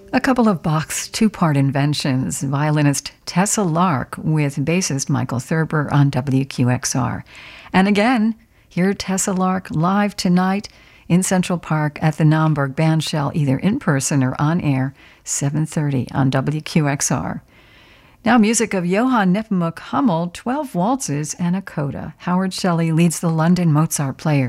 A couple of Bach's two-part inventions, violinist Tessa Lark with bassist Michael Thurber on WQXR. And again, hear Tessa Lark live tonight in Central Park at the Naumburg Bandshell, either in person or on air, 7:30 on WQXR. Now music of Johann Nepomuk Hummel, 12 waltzes and a coda. Howard Shelley leads the London Mozart Players.